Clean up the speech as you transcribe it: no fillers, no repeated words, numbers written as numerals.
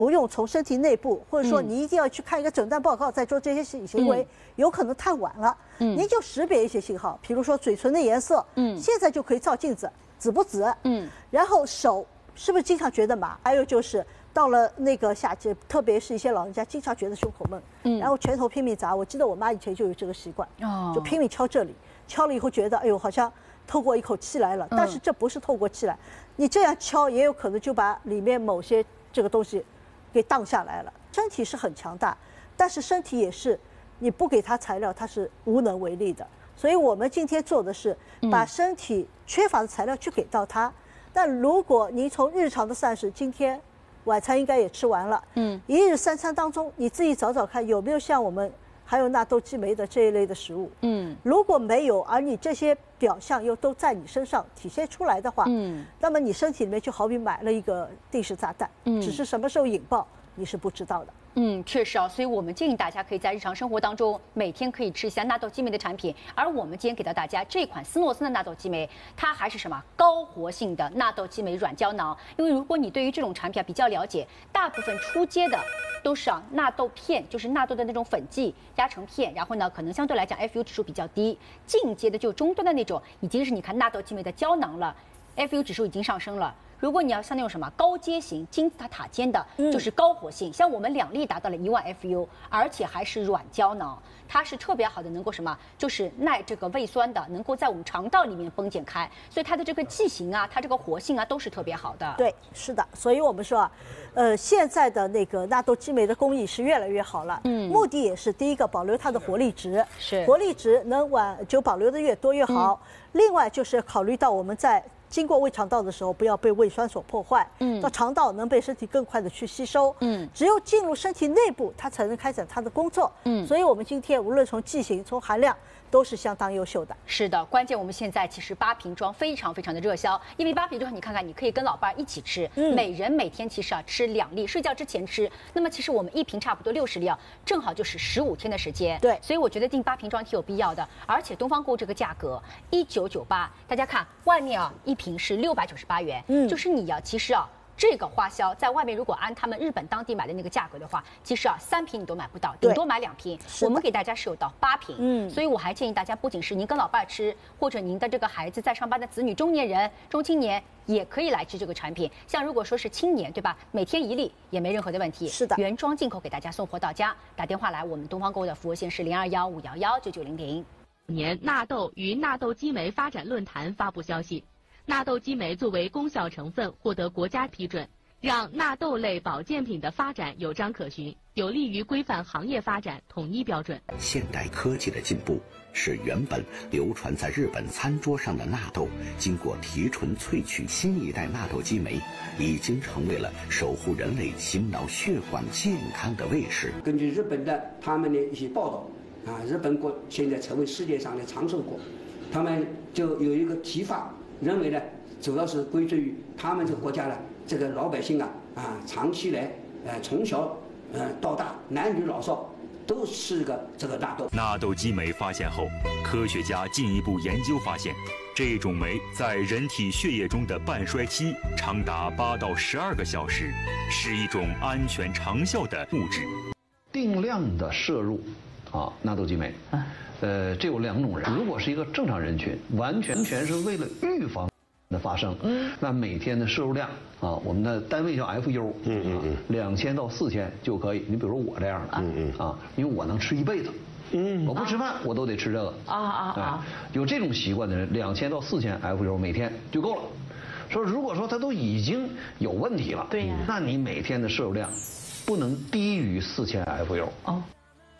不用从身体内部，或者说你一定要去看一个诊断报告再做这些行为，有可能太晚了。您就识别一些信号，比如说嘴唇的颜色，现在就可以照镜子，紫不紫？然后手是不是经常觉得麻？还有就是到了那个夏季，特别是一些老人家经常觉得胸口闷，然后拳头拼命砸。我记得我妈以前就有这个习惯，就拼命敲这里，敲了以后觉得哎呦好像透过一口气来了，但是这不是透过气来，你这样敲也有可能就把里面某些这个东西给荡下来了。身体是很强大，但是身体也是你不给它材料，它是无能为力的。所以我们今天做的是把身体缺乏的材料去给到它。但如果您从日常的膳食，今天晚餐应该也吃完了，一日三餐当中你自己找找看有没有像我们还有纳豆激酶的这一类的食物，如果没有，而你这些表象又都在你身上体现出来的话，那么你身体里面就好比买了一个定时炸弹，只是什么时候引爆你是不知道的。 确实啊，所以我们建议大家可以在日常生活当中每天可以吃一下纳豆激酶的产品。而我们今天给到大家这款斯诺森的纳豆激酶，它还是什么高活性的纳豆激酶软胶囊。因为如果你对于这种产品比较了解，大部分出街的都是纳豆片，就是纳豆的那种粉剂压成片，然后呢可能相对来讲 FU 指数比较低。进阶的就中端的那种，已经是你看纳豆激酶的胶囊了，FU 指数已经上升了。如果你要像那种什么高阶型金字塔塔尖的，就是高活性，像我们2粒达到了1万 FU， 而且还是软胶囊，它是特别好的，能够什么，就是耐这个胃酸的，能够在我们肠道里面崩解开，所以它的这个剂型啊，它这个活性啊，都是特别好的。 对，是的，所以我们说现在的那个纳豆激酶的工艺是越来越好了，目的也是第一个保留它的活力值，活力值能就保留的越多越好。另外就是考虑到我们在经过胃肠道的时候，不要被胃酸所破坏，到肠道能被身体更快的去吸收，只有进入身体内部，它才能开展它的工作，所以我们今天无论从剂型、从含量，都是相当优秀的。 是的，关键我们现在其实8瓶装非常非常的热销，因为8瓶装你看看，你可以跟老伴一起吃，每人每天其实吃2粒，睡觉之前吃。那么其实我们1瓶差不多60粒，正好就是15天的时间。 对， 所以我觉得订8瓶装挺有必要的。而且东方购这个价格1998，大家看外面1瓶是698元，就是你其实这个花销在外面如果按他们日本当地买的那个价格的话，其实3瓶你都买不到，顶多买2瓶。我们给大家是有到8瓶，所以我还建议大家，不仅是您跟老伴吃，或者您的这个孩子在上班的子女、中年人、中青年也可以来吃这个产品。像如果说是青年，对吧？每天1粒也没任何的问题。 是的， 原装进口给大家送货到家，打电话来，我们东方购的服务线是0215119900。 年纳豆与纳豆激酶发展论坛发布消息。纳豆激酶作为功效成分获得国家批准，让纳豆类保健品的发展有章可循，有利于规范行业发展，统一标准。 现代科技的进步，使原本流传在日本餐桌上的纳豆，经过提纯萃取，新一代纳豆激酶已经成为了守护人类心脑血管健康的卫士。 根据日本的他们的一些报道，日本国现在成为世界上的长寿国，他们就有一个提法。认为呢，主要是归罪于他们这个国家的这个老百姓长期来从小到大，男女老少都吃这个纳豆。 纳豆激酶发现后，科学家进一步研究发现，这种酶在人体血液中的半衰期长达8到12个小时，是一种安全长效的物质。 定量的摄入纳豆激酶。这有2种人，如果是一个正常人群，完全是为了预防的发生，那每天的摄入量我们的单位叫 FU，2000到4000就可以。你比如说我这样的因为我能吃一辈子，我不吃饭我都得吃这个有这种习惯的人，2000到4000 FU 每天就够了。说如果说他都已经有问题了，对呀，那你每天的摄入量不能低于4000 FU。